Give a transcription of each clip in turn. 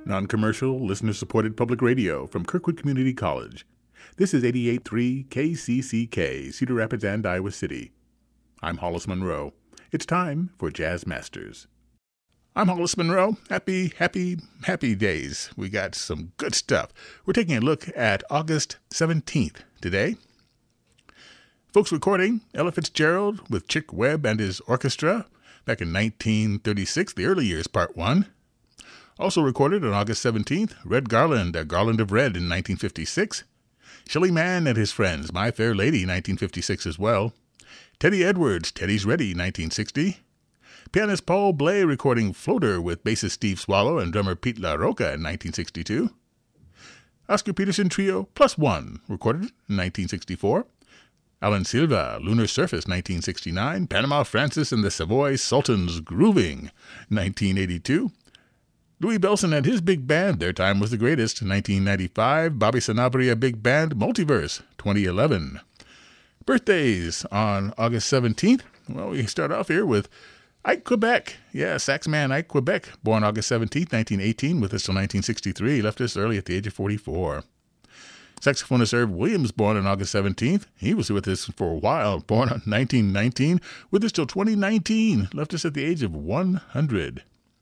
Non-commercial, listener-supported public radio from Kirkwood Community College. This is 88.3 KCCK, Cedar Rapids and Iowa City. I'm Hollis Monroe. It's time for Jazz Masters. I'm Hollis Monroe. Happy days. We got some good stuff. We're taking a look at August 17th today. Folks recording, Ella Fitzgerald with Chick Webb and his orchestra back in 1936, the early years, part 1. Also recorded on August 17th, Red Garland, A Garland of Red in 1956. Shelly Manne and his Friends, My Fair Lady, 1956 as well. Teddy Edwards, Teddy's Ready, 1960. Pianist Paul Bley recording Floater with bassist Steve Swallow and drummer Pete LaRocca in 1962. Oscar Peterson Trio, Plus One, recorded in 1964. Alan Silva, Lunar Surface, 1969. Panama Francis and the Savoy Sultans, Grooving, 1982. Louis Bellson and his big band, Their Time Was the Greatest, 1995. Bobby Sanabria Big Band, Multiverse, 2011. Birthdays on August 17th. Well, we start off here with Ike Quebec. Yeah, sax man Ike Quebec, born August 17th, 1918, with us till 1963. Left us early at the age of 44. Saxophonist Irv Williams, born on August 17th. He was with us for a while, born on 1919, with us till 2019. Left us at the age of 100.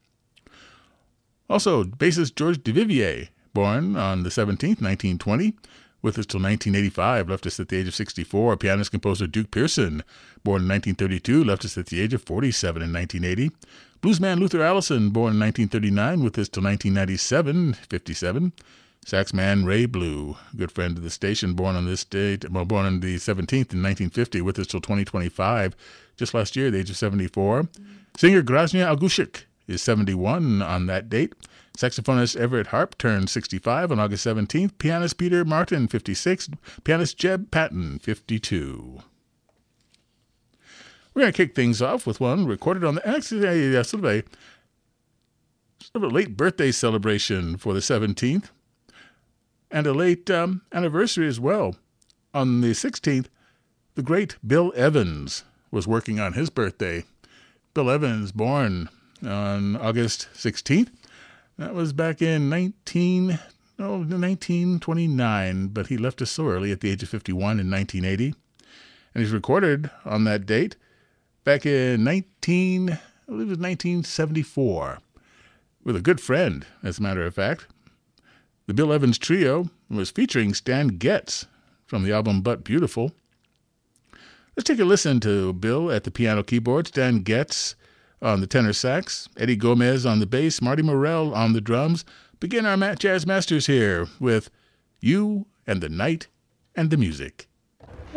Also, bassist George Duvivier, born on the 17th, 1920, with us till 1985, left us at the age of 64. Pianist-composer Duke Pearson, born in 1932, left us at the age of 47 in 1980. Bluesman Luther Allison, born in 1939, with us till 1997, 57. Saxman Ray Blue, good friend of the station, born on this date, born on the 17th in 1950, with us till 2025, just last year, at the age of 74. Singer Groznia Augushyk is 71 on that date. Saxophonist Everett Harp turned 65 on August 17th. Pianist Peter Martin, 56. Pianist Jeb Patton, 52. We're going to kick things off with one recorded on the sort of a late birthday celebration for the 17th, and a late anniversary as well. On the 16th, the great Bill Evans was working on his birthday. Bill Evans, born on August 16th. That was back in 1929, but he left us so early at the age of 51 in 1980. And he's recorded on that date back in 1974, with a good friend, as a matter of fact. The Bill Evans Trio was featuring Stan Getz from the album But Beautiful. Let's take a listen to Bill at the piano keyboard, Stan Getz on the tenor sax, Eddie Gomez on the bass, Marty Morell on the drums. Begin our Jazz Masters here with You and the Night and the Music.